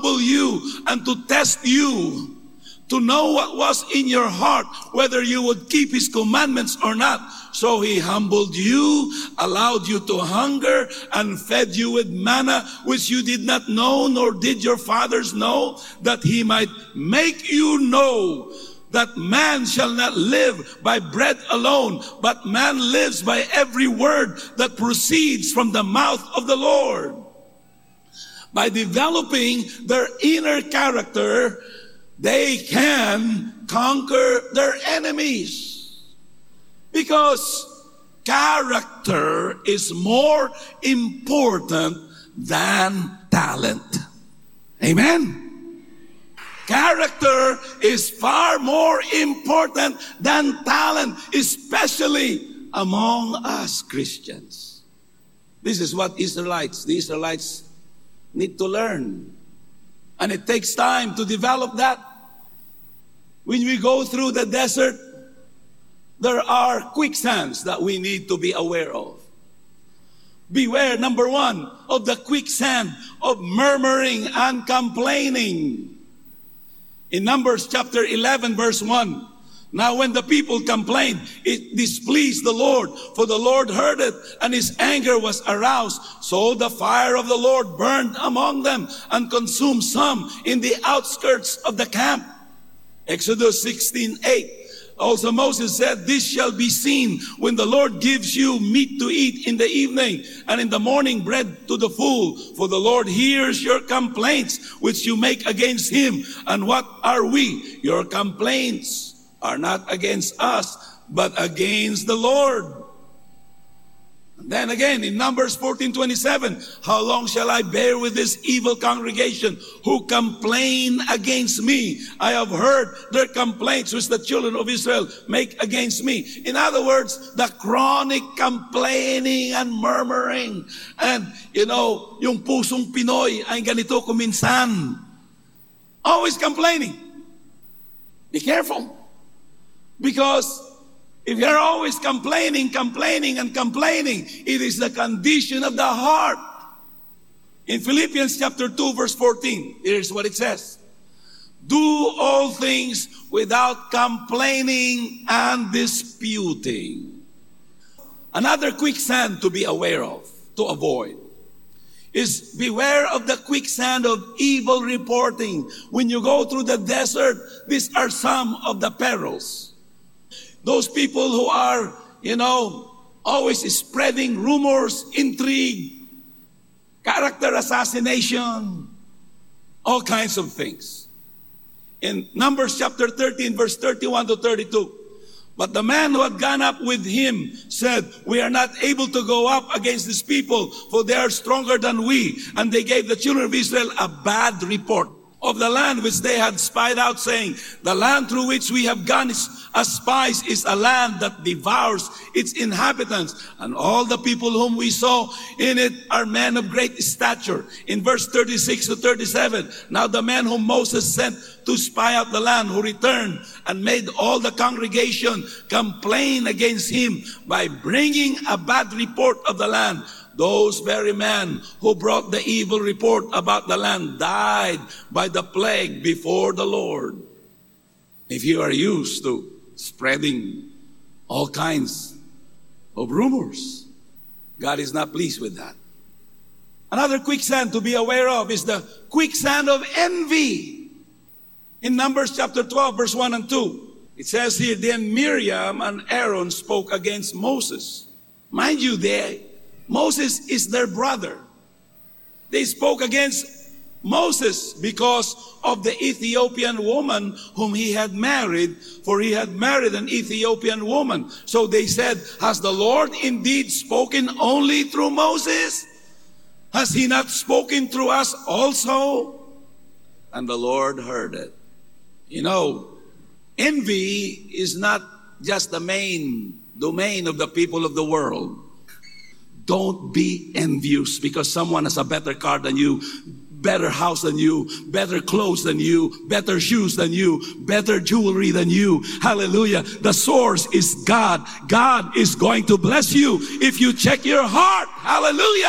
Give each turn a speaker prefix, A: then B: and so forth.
A: humble you and to test you, to know what was in your heart, whether you would keep His commandments or not. So He humbled you, allowed you to hunger, and fed you with manna, which you did not know, nor did your fathers know, that He might make you know that man shall not live by bread alone, but man lives by every word that proceeds from the mouth of the Lord. By developing their inner character, they can conquer their enemies. Because character is more important than talent. Amen? Character is far more important than talent, especially among us Christians. This is what the Israelites need to learn. And it takes time to develop that. When we go through the desert, there are quicksands that we need to be aware of. Beware, number one, of the quicksand of murmuring and complaining. In Numbers chapter 11, verse 1, now when the people complained, it displeased the Lord, for the Lord heard it, and His anger was aroused. So the fire of the Lord burned among them and consumed some in the outskirts of the camp. Exodus 16:8. Also Moses said, this shall be seen when the Lord gives you meat to eat in the evening, and in the morning bread to the full. For the Lord hears your complaints which you make against Him. And what are we? Your complaints are not against us, but against the Lord. And then again in Numbers 14:27, how long shall I bear with this evil congregation who complain against me? I have heard their complaints which the children of Israel make against me. In other words, the chronic complaining and murmuring. And yung pusong Pinoy ay ganito kuminsan. Always complaining. Be careful. Because if you're always complaining, it is the condition of the heart. In Philippians chapter 2, verse 14, here's what it says. Do all things without complaining and disputing. Another quicksand to be aware of, to avoid, is beware of the quicksand of evil reporting. When you go through the desert, these are some of the perils. Those people who are, always spreading rumors, intrigue, character assassination, all kinds of things. In Numbers chapter 13, verse 31 to 32, but the man who had gone up with him said, we are not able to go up against these people, for they are stronger than we. And they gave the children of Israel a bad report of the land which they had spied out, saying, the land through which we have gone as spies is a land that devours its inhabitants, and all the people whom we saw in it are men of great stature. In verse 36 to 37, now the man whom Moses sent to spy out the land, who returned and made all the congregation complain against him by bringing a bad report of the land. Those very men who brought the evil report about the land died by the plague before the Lord. If you are used to spreading all kinds of rumors, God is not pleased with that. Another quicksand to be aware of is the quicksand of envy. In Numbers chapter 12, verse 1 and 2, it says here, then Miriam and Aaron spoke against Moses. Mind you, Moses is their brother. They spoke against Moses because of the Ethiopian woman whom he had married, for he had married an Ethiopian woman. So they said, has the Lord indeed spoken only through Moses? Has He not spoken through us also? And the Lord heard it. Envy is not just the main domain of the people of the world. Don't be envious because someone has a better car than you, better house than you, better clothes than you, better shoes than you, better jewelry than you. Hallelujah. The source is God. God is going to bless you if you check your heart. Hallelujah.